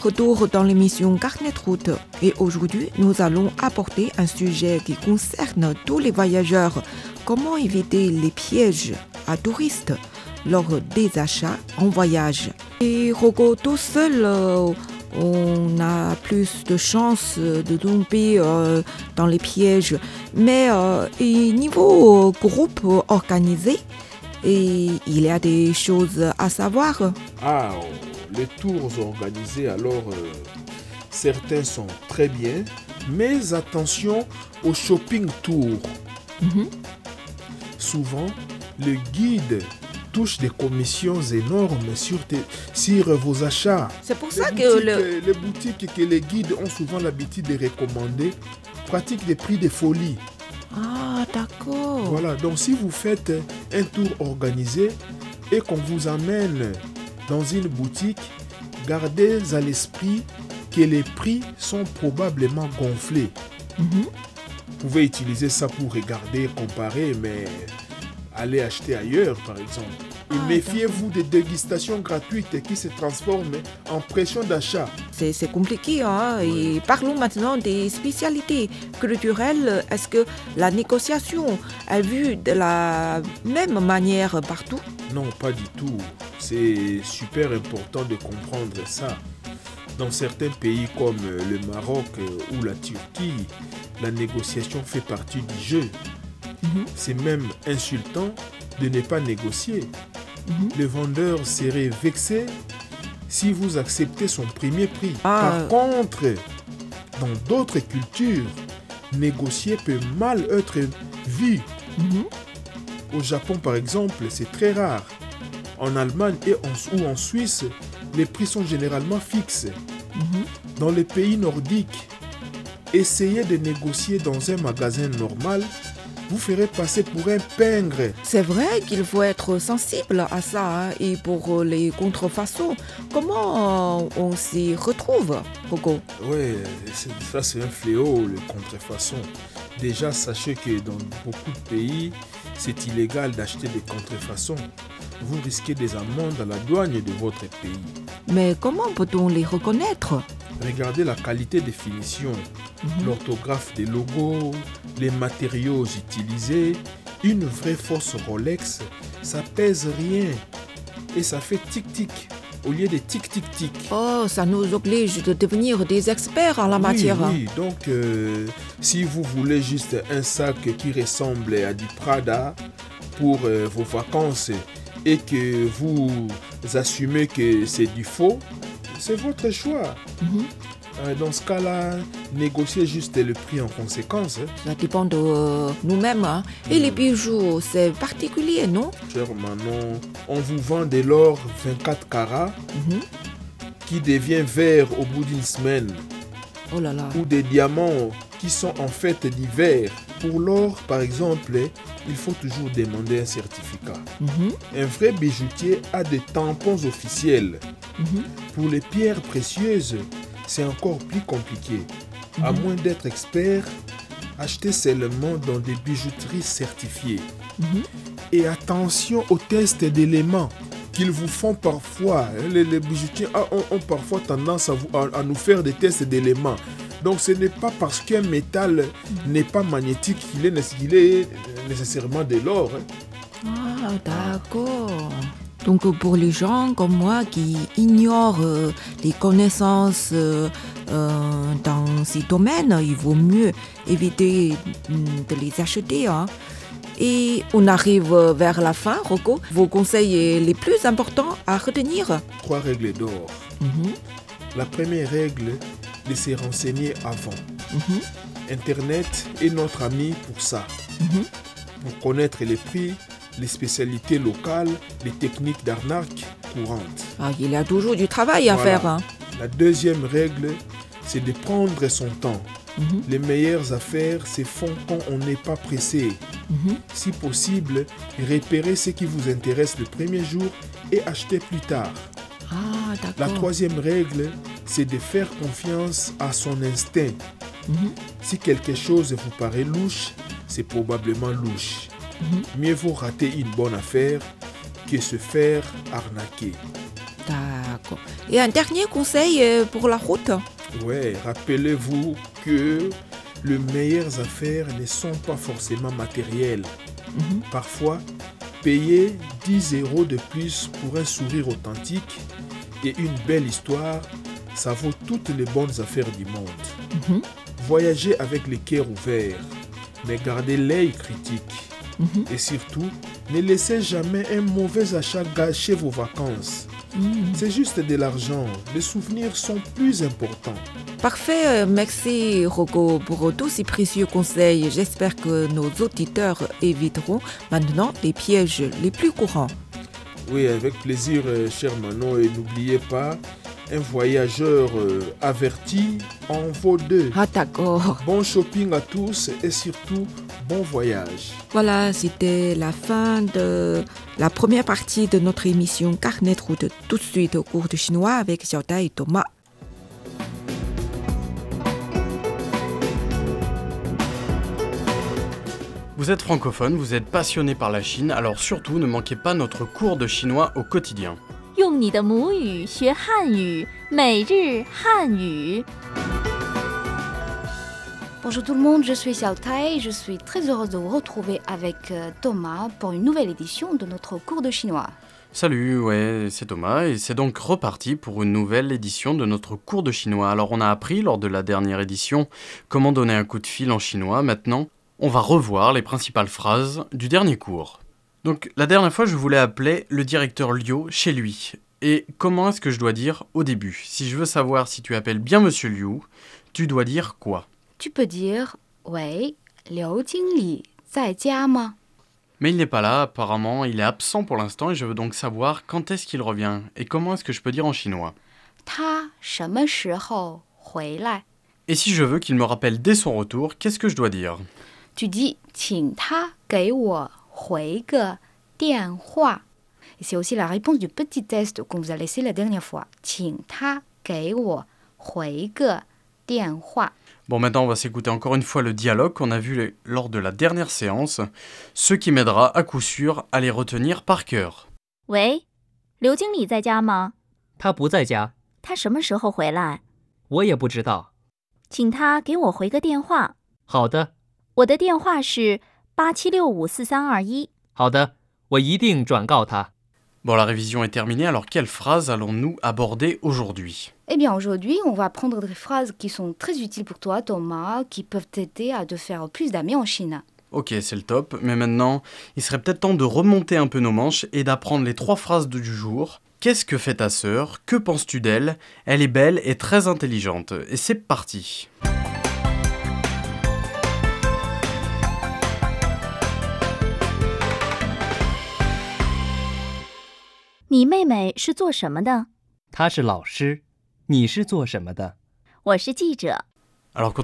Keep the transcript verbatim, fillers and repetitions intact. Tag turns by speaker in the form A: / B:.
A: Retour dans l'émission Carnet de route. Et aujourd'hui, nous allons aborder un sujet qui concerne tous les voyageurs. Comment éviter les pièges à touristes lors des achats en voyage. Et Rocco, tout seul, euh, on a plus de chances de tomber euh, dans les pièges. Mais euh, et niveau groupe organisé, et il y a des choses à savoir.
B: Ah, oh, les tours organisés, alors euh, certains sont très bien, mais attention au shopping tour.
A: Mhm.
B: Souvent, le guide touche des commissions énormes sur, tes, sur vos achats.
A: C'est pour
B: Les
A: ça
B: boutiques,
A: que le...
B: les boutiques que les guides ont souvent l'habitude de recommander pratiquent des prix de folie.
A: Ah, d'accord.
B: Voilà, donc si vous faites un tour organisé et qu'on vous amène dans une boutique, gardez à l'esprit que les prix sont probablement gonflés.
A: Mhm.
B: Vous pouvez utiliser ça pour regarder, comparer, mais allez acheter ailleurs, par exemple. Et
A: Ah,
B: méfiez-vous des dégustations gratuites qui se transforment en pression d'achat.
A: C'est, c'est compliqué, hein. Et parlons maintenant des spécialités culturelles. Est-ce que la négociation est vue de la même manière partout?
B: Non, pas du tout. C'est super important de comprendre ça. Dans certains pays comme le Maroc ou la Turquie, la négociation fait partie du jeu.
A: Mhm.
B: C'est même insultant de ne pas négocier.
A: Mhm.
B: Le vendeur serait vexé si vous acceptez son premier prix.
A: Ah.
B: Par contre, dans d'autres cultures, négocier peut mal être vu.
A: Mhm.
B: Au Japon, par exemple, c'est très rare. En Allemagne et en, ou en Suisse, les prix sont généralement fixes.
A: Mhm.
B: Dans les pays nordiques, essayez de négocier dans un magasin normal, vous ferez passer pour un pingre.
A: C'est vrai qu'il faut être sensible à ça, hein. Et pour les contrefaçons, comment on s'y retrouve, Rocco?
B: Ouais, c'est- ça c'est un fléau, le contrefaçon. Déjà, sachez que dans beaucoup de pays, c'est illégal d'acheter des contrefaçons. Vous risquez des amendes à la douane de votre pays.
A: Mais comment peut-on les reconnaître?
B: Regardez la qualité des finitions,
A: Mhm.
B: l'orthographe des logos, les matériaux utilisés. Une vraie fausse Rolex, ça pèse rien et ça fait tic-tic au lieu de tic-tic-tic.
A: Oh, ça nous oblige de devenir des experts en la
B: Oui,
A: matière.
B: oui, donc euh, si vous voulez juste un sac qui ressemble à du Prada pour euh, vos vacances et que vous assumez que c'est du faux, c'est votre choix.
A: Mhm.
B: Euh, Dans ce cas-là, négociez juste le prix en conséquence. hein.
A: Ça dépend de euh, nous-mêmes, hein. Et les bijoux, c'est particulier, non?
B: Cher Manon, on vous vend de l'or vingt-quatre carats
A: Mhm.
B: qui devient vert au bout d'une semaine,
A: Oh là là.
B: ou des diamants qui sont en fait du verre. Pour l'or, par exemple, il faut toujours demander un certificat.
A: Mhm.
B: Un vrai bijoutier a des tampons officiels.
A: Mhm.
B: Pour les pierres précieuses, c'est encore plus compliqué. À moins d'être expert, achetez seulement dans des bijouteries certifiées.
A: Mhm.
B: Et attention aux tests d'éléments qu'ils vous font parfois. Les, les bijoutiers ont, ont parfois tendance à, vous, à, à nous faire des tests d'éléments. Donc ce n'est pas parce qu'un métal n'est pas magnétique qu'il est, qu'il est nécessairement de l'or. hein.
A: Ah, d'accord. Donc pour les gens comme moi qui ignorent euh, les connaissances euh, euh, dans ces domaines, il vaut mieux éviter mm, de les acheter, hein. Et on arrive vers la fin, Rocco. Vos conseils les plus importants à retenir?
B: Trois règles d'or.
A: Mhm.
B: La première règle, de se renseigner avant.
A: Mhm.
B: Internet est notre ami pour ça.
A: Mhm.
B: Pour connaître les prix, les spécialités locales, les techniques d'arnaque courantes.
A: Ah, il y a toujours du travail à
B: Voilà.
A: faire, hein.
B: La deuxième règle, c'est de prendre son temps.
A: Mhm.
B: Les meilleures affaires se font quand on n'est pas pressé.
A: Mhm.
B: Si possible, repérez ce qui vous intéresse le premier jour et achetez plus tard.
A: Ah,
B: La
A: d'accord.
B: troisième règle, c'est de faire confiance à son instinct.
A: Mhm.
B: Si quelque chose vous paraît louche, c'est probablement louche.
A: Mhm.
B: Mieux vaut rater une bonne affaire que se faire arnaquer.
A: D'accord. Et un dernier conseil euh, pour la route.
B: Ouais, rappelez-vous que les meilleures affaires ne sont pas forcément matérielles.
A: Mhm.
B: Parfois, payer dix euros de plus pour un sourire authentique et une belle histoire, ça vaut toutes les bonnes affaires du monde.
A: Mhm.
B: Voyagez avec le cœur ouvert, mais gardez l'œil critique.
A: Mhm.
B: Et surtout, ne laissez jamais un mauvais achat gâcher vos vacances.
A: Mhm.
B: C'est juste de l'argent. Les souvenirs sont plus importants.
A: Parfait, euh, merci Rocco pour tous ces précieux conseils. J'espère que nos auditeurs éviteront maintenant les pièges les plus courants.
B: Oui, avec plaisir, euh, cher Manon. Et n'oubliez pas, un voyageur euh, averti en vaut deux.
A: Ah d'accord.
B: Bon shopping à tous et surtout, bon voyage.
A: Voilà, c'était la fin de la première partie de notre émission Carnet de route. Tout de suite au cours de chinois avec Xiaotai et Thomas.
C: Vous êtes francophone, vous êtes passionné par la Chine, alors surtout ne manquez pas notre cours de chinois au quotidien.
D: 用你的母语学汉语，每日汉语。
E: Bonjour tout le monde, je suis Xiao Tai et je suis très heureuse de vous retrouver avec euh, Thomas pour une nouvelle édition de notre cours de chinois.
C: Salut, ouais, c'est Thomas et c'est donc reparti pour une nouvelle édition de notre cours de chinois. Alors on a appris lors de la dernière édition comment donner un coup de fil en chinois. Maintenant, on va revoir les principales phrases du dernier cours. Donc la dernière fois, je voulais appeler le directeur Liu chez lui. Et comment est-ce que je dois dire au début? Si je veux savoir si tu appelles bien Monsieur Liu, tu dois dire quoi?
E: Tu peux dire « Wei, Liu Jingli, zai jia ma ?»
C: Mais il n'est pas là, apparemment, il est absent pour l'instant et je veux donc savoir quand est-ce qu'il revient et comment est-ce que je peux dire en chinois.
E: « Ta sheme shihou hui lai ?»
C: Et si je veux qu'il me rappelle dès son retour, qu'est-ce que je dois dire?
E: Tu dis « Qing ta gei wo hui ge dian hua » Et c'est aussi la réponse du petit test qu'on vous a laissé la dernière fois. « Qing ta gei wo hui ge dian hua »
C: Bon, maintenant on va s'écouter encore une fois le dialogue qu'on a vu lors de la dernière séance, ce qui m'aidera à coup sûr à les retenir par cœur.
D: 喂，刘经理在家吗？
F: 他不在家，
D: 他什么时候回来？
F: 我也不知道。
D: 请他给我回个电话。
F: 好的，
D: 我的电话是八七六五四三二一。
F: 好的，我一定转告他。
C: Bon, la révision est terminée, alors quelle phrase allons-nous aborder aujourd'hui?
E: Eh bien aujourd'hui, on va prendre des phrases qui sont très utiles pour toi, Thomas, qui peuvent t'aider à te faire plus d'amis en Chine.
C: Ok, c'est le top, mais maintenant, il serait peut-être temps de remonter un peu nos manches et d'apprendre les trois phrases du jour. Qu'est-ce que fait ta sœur? Que penses-tu d'elle? Elle est belle et très intelligente. Et c'est parti.
D: 你妹妹是做什么的？
F: 他是老师，你是做什么的？
D: 我是记者。
C: Alors, quand